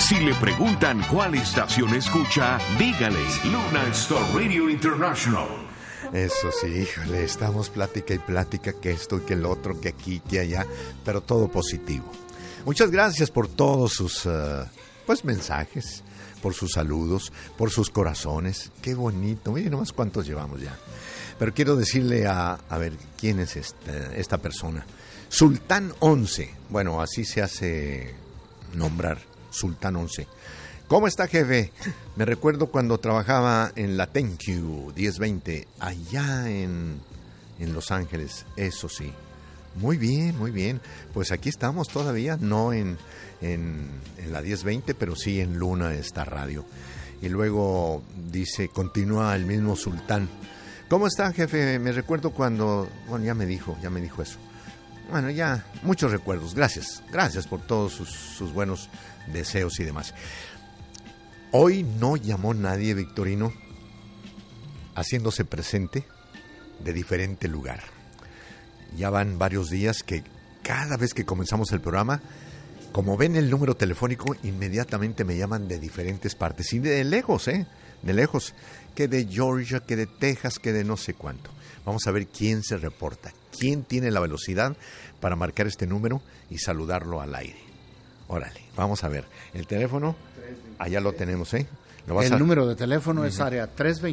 Si le preguntan cuál estación escucha, dígale Luna Star Radio International. Eso sí, híjole, estamos plática y plática, que esto y que el otro, que aquí, que allá, pero todo positivo. Muchas gracias por todos sus mensajes, por sus saludos, por sus corazones. Qué bonito, miren nomás cuántos llevamos ya. Pero quiero decirle a ver, ¿quién es esta persona? Sultán 11, bueno, así se hace nombrar, Sultán 11. ¿Cómo está, jefe? Me recuerdo cuando trabajaba en la Thank You 1020, allá en Los Ángeles, eso sí. Muy bien, muy bien. Pues aquí estamos todavía, no en la 1020, pero sí en Luna Star Radio. Y luego dice, continúa el mismo Sultán. ¿Cómo está, jefe? Me recuerdo cuando... Bueno, ya me dijo eso. Bueno, ya, muchos recuerdos. Gracias por todos sus buenos deseos y demás. Hoy no llamó nadie, Victorino, haciéndose presente de diferente lugar. Ya van varios días que cada vez que comenzamos el programa, como ven el número telefónico, inmediatamente me llaman de diferentes partes. Y de lejos, de lejos. Que de Georgia, que de Texas, que de no sé cuánto. Vamos a ver quién se reporta, quién tiene la velocidad para marcar este número y saludarlo al aire. Órale, vamos a ver. El teléfono, allá lo tenemos, Número de teléfono es área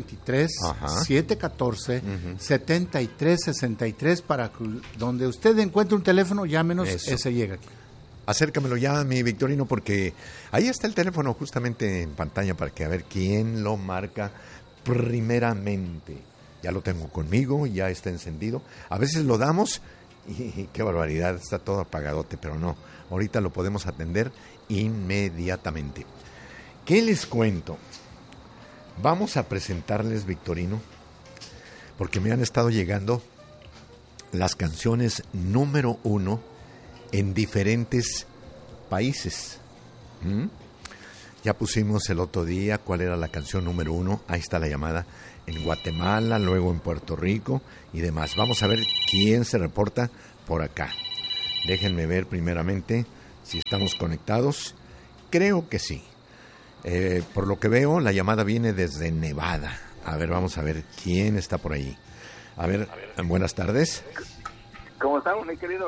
323-714-7363 para que donde usted encuentre un teléfono, llámenos, ese llega aquí. Acércamelo ya, mi Victorino, porque ahí está el teléfono justamente en pantalla para que a ver quién lo marca primeramente. Ya lo tengo conmigo, ya está encendido. A veces lo damos y qué barbaridad, está todo apagadote, pero no. Ahorita lo podemos atender inmediatamente. ¿Qué les cuento? Vamos a presentarles, Victorino, porque me han estado llegando las canciones número 1 en diferentes países. Ya pusimos el otro día cuál era la canción número 1. Ahí está la llamada. En Guatemala, luego en Puerto Rico y demás. Vamos a ver quién se reporta por acá. Déjenme ver primeramente si estamos conectados. Creo que sí. Por lo que veo, la llamada viene desde Nevada. A ver, vamos a ver quién está por ahí. A ver, buenas tardes. ¿Cómo estamos, mi querido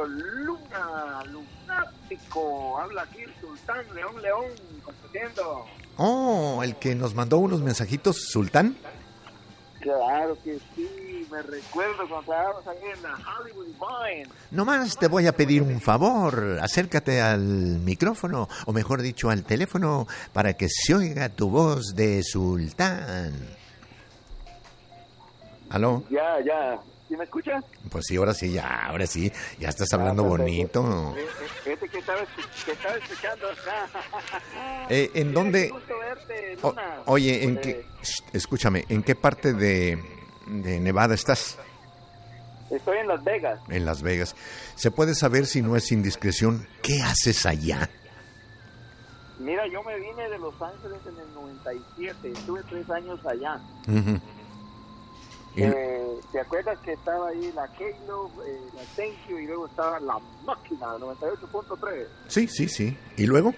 lunático? Habla aquí el Sultán León, compartiendo. Oh, el que nos mandó unos mensajitos, Sultán. Claro que sí, me recuerdo cuando trabajamos ahí en la Hollywood Vine. Nomás te voy a pedir un favor, acércate al micrófono, o mejor dicho, al teléfono, para que se oiga tu voz de Sultán. ¿Aló? Ya. ¿Sí me escuchas? Pues sí, ahora sí, ya estás hablando bonito. Que estaba escuchando. ¿En dónde? Verte, Oye, escúchame, ¿en qué parte de Nevada estás? Estoy en Las Vegas. En Las Vegas. ¿Se puede saber, si no es indiscreción, qué haces allá? Mira, yo me vine de Los Ángeles en el 97, estuve 3 años allá. Uh-huh. ¿Te acuerdas que estaba ahí la K-Love, la Thank You, y luego estaba la Máquina 98.3? Sí. ¿Y luego?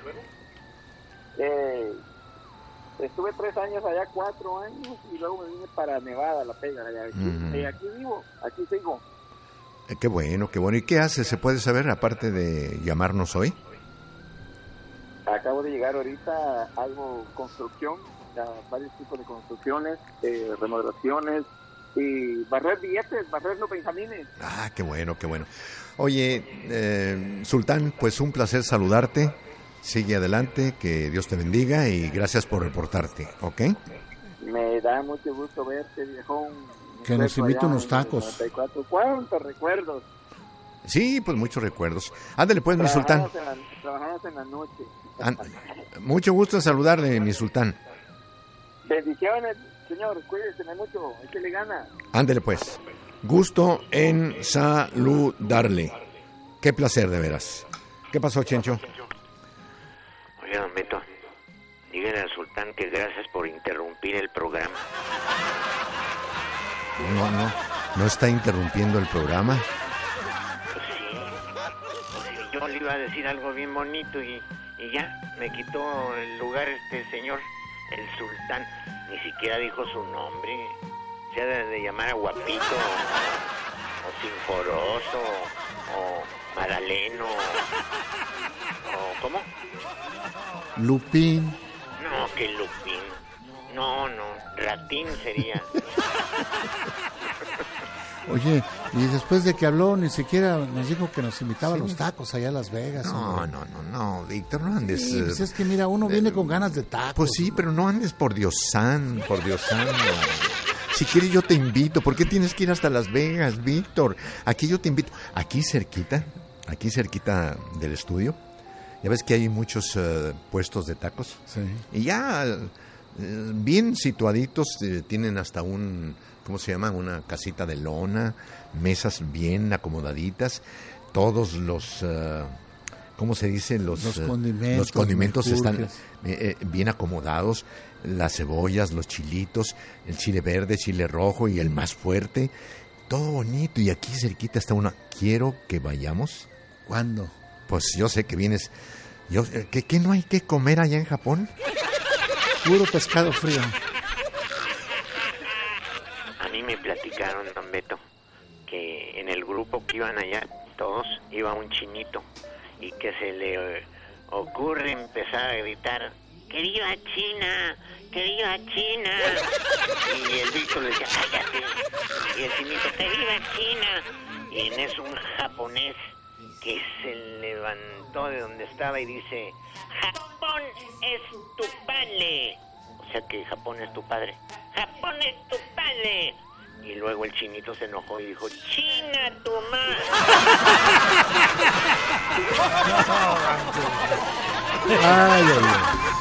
Estuve 3 años allá, 4 años, y luego me vine para Nevada, La Pega. Aquí vivo, aquí sigo. Qué bueno. ¿Y qué haces? ¿Se puede saber, aparte de llamarnos hoy? Acabo de llegar ahorita, hago construcción, varios tipos de construcciones, remodelaciones, y barrer billetes, barrer los benjamines. Ah, qué bueno. Oye, Sultán, pues un placer saludarte. Sigue adelante, que Dios te bendiga y gracias por reportarte, ¿ok? Me da mucho gusto verte, viejón. Que nos invite unos tacos. 94. ¿Cuántos recuerdos? Sí, pues muchos recuerdos. Ándale pues, mi Sultán. Trabajamos en la noche. Mucho gusto en saludarle, mi Sultán. Bendiciones, señor, cuídese mucho, échale gana. Ándale pues, gusto en saludarle. Qué placer, de veras. ¿Qué pasó, Chencho? Oye, don Beto, dígale al Sultán que gracias por interrumpir el programa. No está interrumpiendo el programa. Pues sí, yo le iba a decir algo bien bonito y Y ya, me quitó el lugar este señor, el sultán. Ni siquiera dijo su nombre. Se ha de llamar a Guapito, o Sinforoso, o Maraleno, o ¿cómo? Lupín. No, que Lupín. No, Ratín sería. Oye, y después de que habló, ni siquiera nos dijo que nos invitaba a los tacos allá a Las Vegas. No, Víctor, no andes... Sí, pues es que mira, uno viene con ganas de tacos. Pues sí, pero no andes por Diosán. Si quieres yo te invito. ¿Por qué tienes que ir hasta Las Vegas, Víctor? Aquí yo te invito. Aquí cerquita del estudio. Ya ves que hay muchos puestos de tacos. Sí. Y ya bien situaditos, tienen hasta ¿cómo se llama? Una casita de lona, mesas bien acomodaditas, todos los, ¿cómo se dice? Los condimentos están bien acomodados, las cebollas, los chilitos, el chile verde, chile rojo y el más fuerte, todo bonito. Y aquí cerquita está quiero que vayamos. ¿Cuándo? Pues yo sé que vienes. ¿Qué no hay que comer allá en Japón? Puro pescado frío. A mí me platicaron, don Beto, que en el grupo que iban allá, todos, iba un chinito y que se le ocurre empezar a gritar: ¡Que viva China! ¡Que viva China! Y el Víctor le decía: ¡cállate! Y el chinito: ¡Que viva China! Y en eso un japonés que se levantó de donde estaba y dice: ¡Japón es tu padre! O sea que Japón es tu padre. ¡Japón es tu padre! Y luego el chinito se enojó y dijo: ¡China tu madre! Ay.